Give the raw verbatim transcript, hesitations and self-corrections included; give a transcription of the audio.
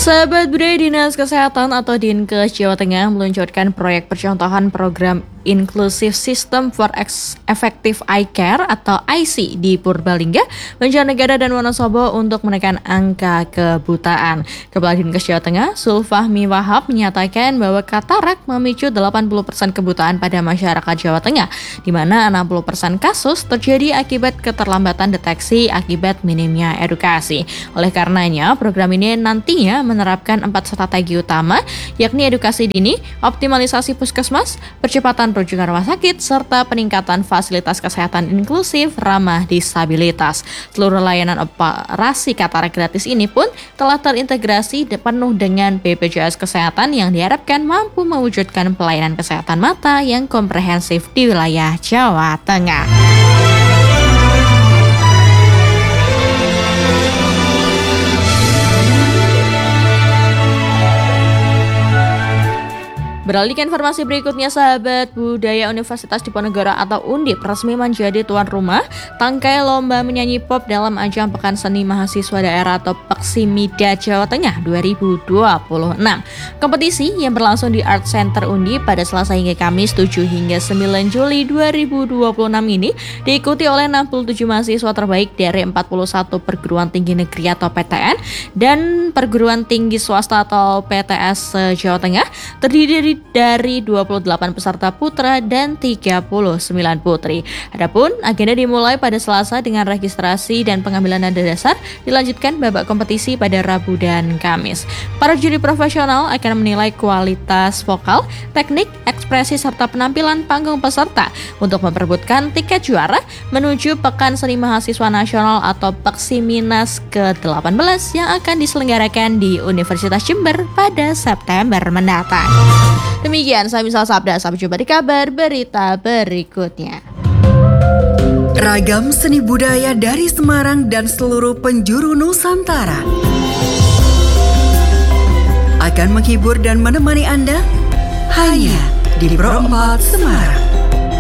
Sahabat Budaya, Dinas Kesehatan atau Dinkes Jawa Tengah meluncurkan proyek percontohan program Inclusive System for Effective Eye Care atau I C di Purbalingga, Banjarnegara dan Wonosobo untuk menekan angka kebutaan. Kepala Dinkes Jawa Tengah, Sulfahmi Wahab, menyatakan bahwa katarak memicu delapan puluh persen kebutaan pada masyarakat Jawa Tengah, di mana enam puluh persen kasus terjadi akibat keterlambatan deteksi akibat minimnya edukasi. Oleh karenanya, program ini nantinya menerapkan empat strategi utama, yakni edukasi dini, optimalisasi puskesmas, percepatan rujukan rumah sakit, serta peningkatan fasilitas kesehatan inklusif ramah disabilitas. Seluruh layanan operasi katarak gratis ini pun telah terintegrasi penuh dengan B P J S Kesehatan yang diharapkan mampu mewujudkan pelayanan kesehatan mata yang komprehensif di wilayah Jawa Tengah. Beralih ke informasi berikutnya, sahabat budaya, Universitas Diponegoro atau Undip resmi menjadi tuan rumah tangkai lomba menyanyi pop dalam ajang Pekan Seni Mahasiswa Daerah atau Peksimida Jawa Tengah dua ribu dua puluh enam. Kompetisi yang berlangsung di Art Center Undip pada Selasa hingga Kamis tujuh hingga sembilan Juli dua ribu dua puluh enam ini diikuti oleh enam puluh tujuh mahasiswa terbaik dari empat puluh satu perguruan tinggi negeri atau P T N dan perguruan tinggi swasta atau P T S Jawa Tengah, terdiri dari dari dua puluh delapan peserta putra dan tiga puluh sembilan putri. Adapun agenda dimulai pada Selasa dengan registrasi dan pengambilan nada dasar, dilanjutkan babak kompetisi pada Rabu dan Kamis. Para juri profesional akan menilai kualitas vokal, teknik, ekspresi serta penampilan panggung peserta untuk memperebutkan tiket juara menuju Pekan Seni Mahasiswa Nasional atau Peksiminas ke delapan belas yang akan diselenggarakan di Universitas Jember pada September mendatang. Demikian saya Misal Sabda, sampai jumpa di kabar berita berikutnya. Ragam seni budaya dari Semarang dan seluruh penjuru Nusantara akan menghibur dan menemani Anda hanya di Pro empat Semarang.